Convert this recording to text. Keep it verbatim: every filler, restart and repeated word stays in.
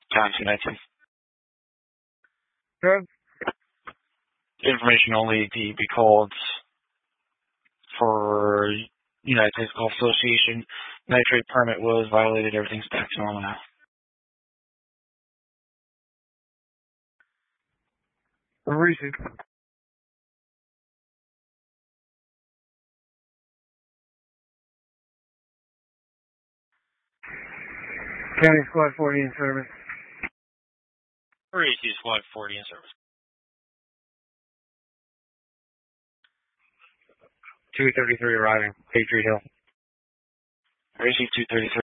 County two nineteen. Good. Information only be, be called for United States Golf Association. Nitrate permit was violated. Everything's back to normal now. Receive. County Squad forty in service. Receive Squad forty in service. two thirty-three arriving. Patriot Hill. Receive two thirty-three.